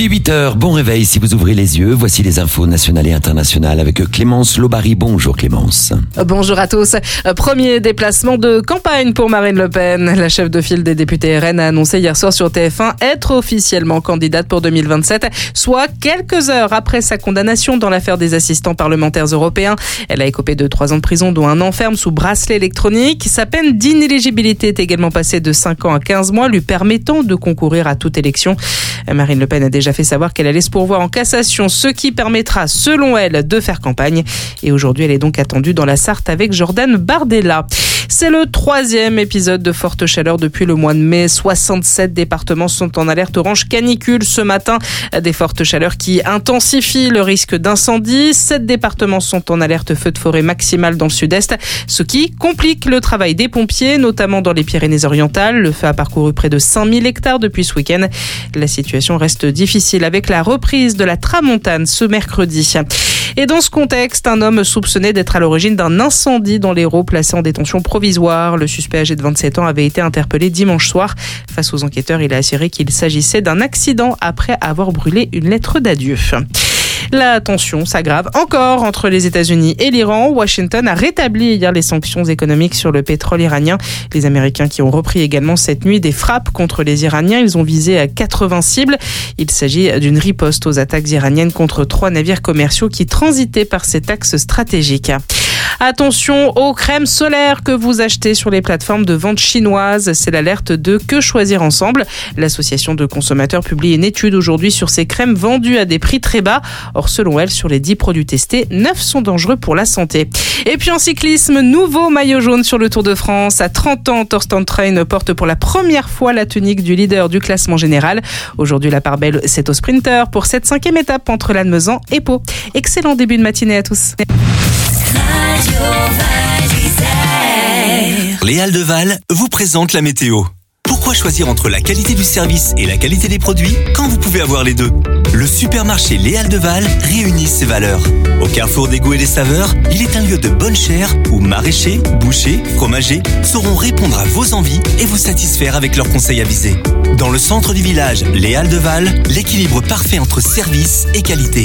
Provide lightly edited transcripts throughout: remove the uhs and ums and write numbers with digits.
Il est 8h, bon réveil si vous ouvrez les yeux. Voici les infos nationales et internationales avec Clémence Lobary. Bonjour Clémence. Bonjour à tous. Premier déplacement de campagne pour Marine Le Pen. La chef de file des députés RN a annoncé hier soir sur TF1 être officiellement candidate pour 2027, soit quelques heures après sa condamnation dans l'affaire des assistants parlementaires européens. Elle a écopé de 3 ans de prison, dont 1 an ferme sous bracelet électronique. Sa peine d'inéligibilité est également passée de 5 ans à 15 mois, lui permettant de concourir à toute élection. Marine Le Pen a déjà fait savoir qu'elle allait se pourvoir en cassation, ce qui permettra, selon elle, de faire campagne. Et aujourd'hui, elle est donc attendue dans la Sarthe avec Jordan Bardella. C'est le 3e épisode de forte chaleur depuis le mois de mai. 67 départements sont en alerte orange canicule ce matin. Des fortes chaleurs qui intensifient le risque d'incendie. 7 départements sont en alerte feu de forêt maximale dans le sud-est, ce qui complique le travail des pompiers, notamment dans les Pyrénées-Orientales. Le feu a parcouru près de 5000 hectares depuis ce week-end. La situation reste difficile avec la reprise de la tramontane ce mercredi. Et dans ce contexte, un homme soupçonné d'être à l'origine d'un incendie dans l'Hérault placé en détention provisoire. Le suspect âgé de 27 ans avait été interpellé dimanche soir. Face aux enquêteurs, il a assuré qu'il s'agissait d'un accident après avoir brûlé une lettre d'adieu. La tension s'aggrave encore entre les États-Unis et l'Iran. Washington a rétabli hier les sanctions économiques sur le pétrole iranien. Les Américains qui ont repris également cette nuit des frappes contre les Iraniens. Ils ont visé à 80 cibles. Il s'agit d'une riposte aux attaques iraniennes contre 3 navires commerciaux qui transitaient par cet axe stratégique. Attention aux crèmes solaires que vous achetez sur les plateformes de vente chinoises. C'est l'alerte de Que Choisir Ensemble. L'association de consommateurs publie une étude aujourd'hui sur ces crèmes vendues à des prix très bas. Or, selon elle, sur les 10 produits testés, 9 sont dangereux pour la santé. Et puis en cyclisme, nouveau maillot jaune sur le Tour de France. À 30 ans, Torsten Train porte pour la première fois la tunique du leader du classement général. Aujourd'hui, la part belle, c'est au sprinter pour cette 5e étape entre Lannemezan et Pau. Excellent début de matinée à tous. Les Halles de Val vous présentent la météo. Pourquoi choisir entre la qualité du service et la qualité des produits quand vous pouvez avoir les deux? Le supermarché Les Halles de Val réunit ces valeurs. Au carrefour des goûts et des saveurs, il est un lieu de bonne chère où maraîchers, bouchers, fromagers sauront répondre à vos envies et vous satisfaire avec leurs conseils avisés. Dans le centre du village, Les Halles de Val, l'équilibre parfait entre service et qualité.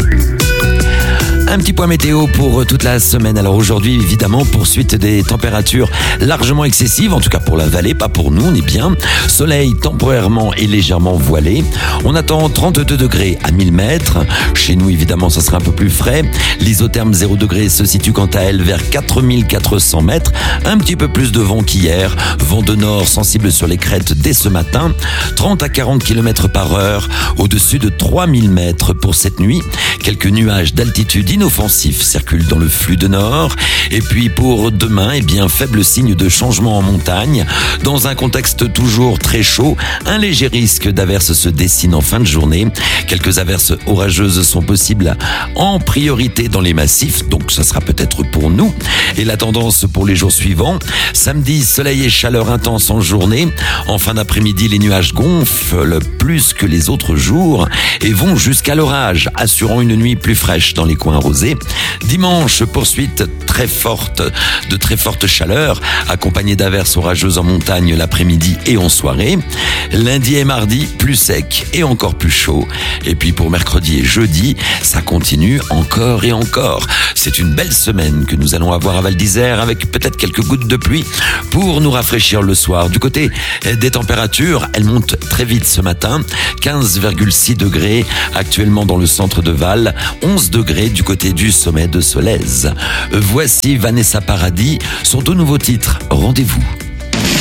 Un petit point météo pour toute la semaine. Alors aujourd'hui, évidemment, poursuite des températures largement excessives, en tout cas pour la vallée, pas pour nous, on est bien. Soleil temporairement et légèrement voilé. On attend 32 degrés à 1000 mètres. Chez nous, évidemment, ça sera un peu plus frais. L'isotherme 0 degré se situe quant à elle vers 4400 mètres. Un petit peu plus de vent qu'hier. Vent de nord sensible sur les crêtes dès ce matin. 30 à 40 km par heure au-dessus de 3000 mètres pour cette nuit. Quelques nuages d'altitude inoffensifs circulent dans le flux de nord. Et puis pour demain, faible signe de changement en montagne. Dans un contexte toujours très chaud, un léger risque d'averses se dessine en fin de journée. Quelques averses orageuses sont possibles en priorité dans les massifs, donc ça sera peut-être pour nous. Et la tendance pour les jours suivants, samedi, soleil et chaleur intense en journée. En fin d'après-midi, les nuages gonflent plus que les autres jours et vont jusqu'à l'orage, assurant une nuit plus fraîche dans les coins arrosés. Dimanche, poursuite de très forte chaleur, accompagnée d'averses orageuses en montagne l'après-midi et en soirée. Lundi et mardi, plus sec et encore plus chaud. Et puis pour mercredi et jeudi, ça continue encore et encore. C'est une belle semaine que nous allons avoir à Val d'Isère avec peut-être quelques gouttes de pluie pour nous rafraîchir le soir. Du côté des températures, elles montent très vite ce matin. 15,6 degrés actuellement dans le centre de Val, 11 degrés du côté du sommet de Solèze. Voici Vanessa Paradis, son tout nouveau titre, Rendez-vous.